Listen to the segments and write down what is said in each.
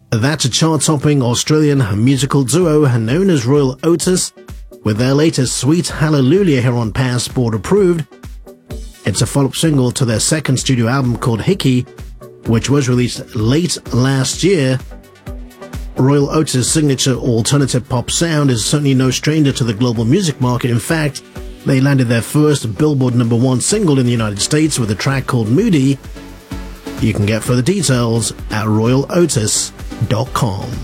That's a chart-topping Australian musical duo known as Royal Otis, with their latest Sweet Hallelujah here on Passport Approved. It's a follow-up single to their second studio album called Hickey, which was released late last year. Royal Otis' signature alternative pop sound is certainly no stranger to the global music market. In fact, they landed their first Billboard #1 single in the United States with a track called Moody. You can get further details at royalotis.com.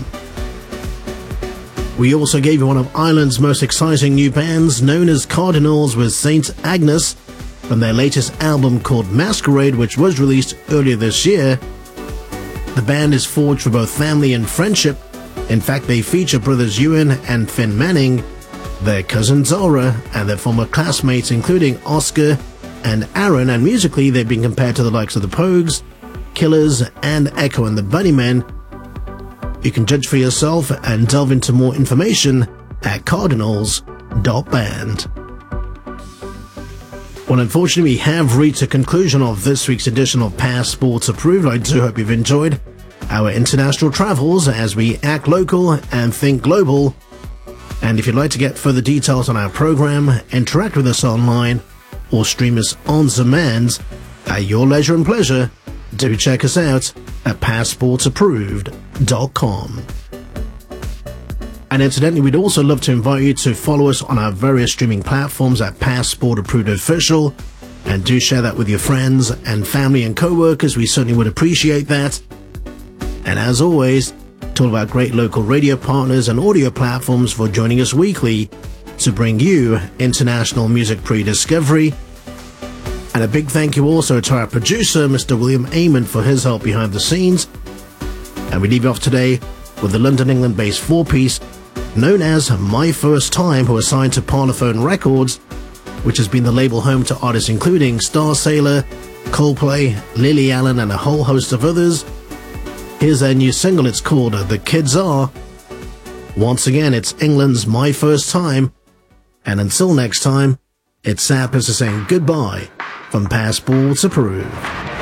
We also gave you one of Ireland's most exciting new bands, known as Cardinals, with Saint Agnes, from their latest album called Masquerade, which was released earlier this year. The band is forged for both family and friendship. In fact, they feature brothers Ewan and Finn Manning, their cousin Zara, and their former classmates, including Oscar and Aaron, and musically they've been compared to the likes of the Pogues, Killers, and Echo and the Bunnymen. You can judge for yourself and delve into more information at cardinals.band. Well, unfortunately, we have reached a conclusion of this week's edition of Passports Approved. I do hope you've enjoyed our international travels as we act local and think global. And if you'd like to get further details on our program, interact with us online, or stream us on demand at your leisure and pleasure, do check us out at passportsapproved.com. And incidentally, we'd also love to invite you to follow us on our various streaming platforms at Passport Approved Official, and do share that with your friends and family and co-workers. We certainly would appreciate that. And as always, to all of our great local radio partners and audio platforms for joining us weekly to bring you international music pre-discovery. And a big thank you also to our producer, Mr. William Amon, for his help behind the scenes. And we leave you off today with the London, England-based four-piece known as My First Time, who are signed to Parlophone Records, which has been the label home to artists including Star Sailor, Coldplay, Lily Allen, and a whole host of others. Here's their new single. It's called The Kids Are. Once again, it's England's My First Time. And until next time, it's Sam Pisser saying goodbye from Passports Approved.